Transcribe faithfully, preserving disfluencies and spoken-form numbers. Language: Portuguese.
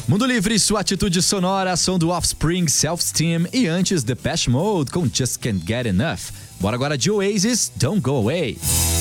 Mundo Livre, sua atitude sonora, som do Offspring, Self-Esteem e antes Depeche Mode com Just Can't Get Enough. Bora agora de Oasis, Don't Go Away.